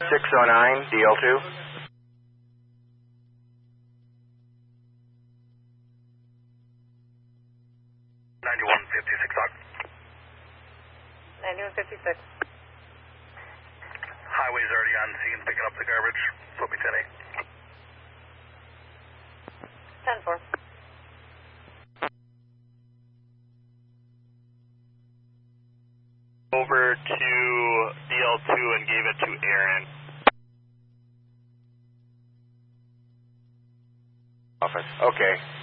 609 DL2. 9156. Highway's already on scene picking up the garbage. Flip me 10-8. 10-4. Over to DL2 and gave it to Aaron. Office. Okay.